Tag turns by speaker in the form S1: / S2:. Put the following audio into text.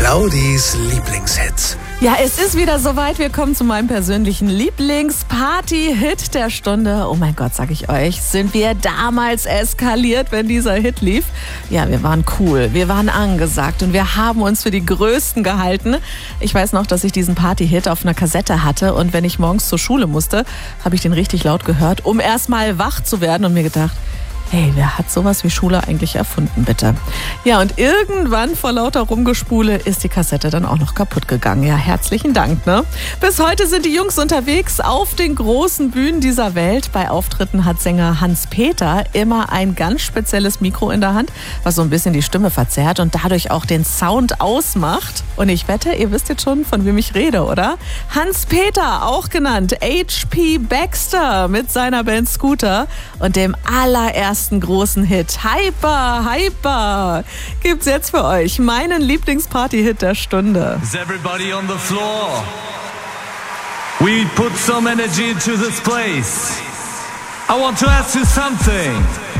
S1: Claudis Lieblingshits.
S2: Ja, es ist wieder soweit. Wir kommen zu meinem persönlichen Lieblingsparty-Hit der Stunde. Oh mein Gott, sag ich euch, sind wir damals eskaliert, wenn dieser Hit lief. Ja, wir waren cool, wir waren angesagt und wir haben uns für die Größten gehalten. Ich weiß noch, dass ich diesen Party-Hit auf einer Kassette hatte und wenn ich morgens zur Schule musste, habe ich den richtig laut gehört, um erstmal wach zu werden und mir gedacht, hey, wer hat sowas wie Schule eigentlich erfunden, bitte? Ja, und irgendwann vor lauter Rumgespule ist die Kassette dann auch noch kaputt gegangen. Ja, herzlichen Dank, ne? Bis heute sind die Jungs unterwegs auf den großen Bühnen dieser Welt. Bei Auftritten hat Sänger Hans-Peter immer ein ganz spezielles Mikro in der Hand, was so ein bisschen die Stimme verzerrt und dadurch auch den Sound ausmacht. Und ich wette, ihr wisst jetzt schon, von wem ich rede, oder? Hans-Peter, auch genannt H.P. Baxter mit seiner Band Scooter und dem allerersten großen Hit Hyper, Hyper gibt's jetzt für euch, meinen Lieblingsparty-Hit der Stunde.
S3: Is everybody on the floor? We put some energy into this place. I want to ask you something.